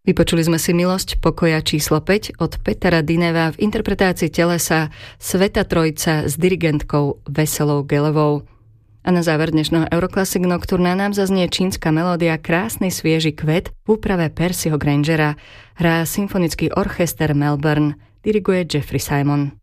Vypočuli sme si Milosť pokoja číslo 5 od Petera Dineva v interpretácii telesa Sveta Trojca s dirigentkou Veselou Gelevou. A na záver dnešného Euroclassic Nocturna nám zaznie čínska melódia Krásny svieži kvet v úprave Percyho Grangera. Hrá symfonický orchester Melbourne, diriguje Jeffrey Simon.